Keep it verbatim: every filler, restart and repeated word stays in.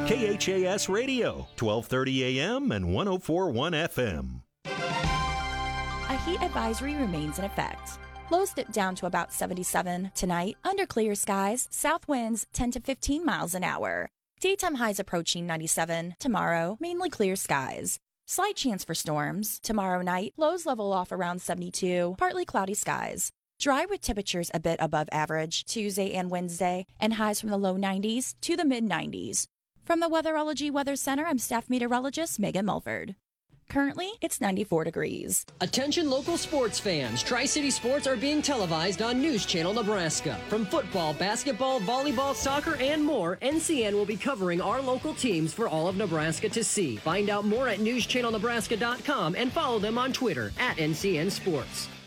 K H A S Radio, twelve thirty A M and one oh four point one F M. A heat advisory remains in effect. Lows dip down to about seventy-seven tonight. Under clear skies, south winds ten to fifteen miles an hour. Daytime highs approaching ninety-seven. Tomorrow, mainly clear skies. Slight chance for storms. Tomorrow night, lows level off around seventy-two. Partly cloudy skies. Dry with temperatures a bit above average Tuesday and Wednesday, and highs from the low nineties to the mid nineties. From the Weatherology Weather Center, I'm staff meteorologist Megan Mulford. Currently, it's ninety-four degrees. Attention local sports fans. Tri-City Sports are being televised on News Channel Nebraska. From football, basketball, volleyball, soccer, and more, N C N will be covering our local teams for all of Nebraska to see. Find out more at news channel nebraska dot com and follow them on Twitter at N C N Sports.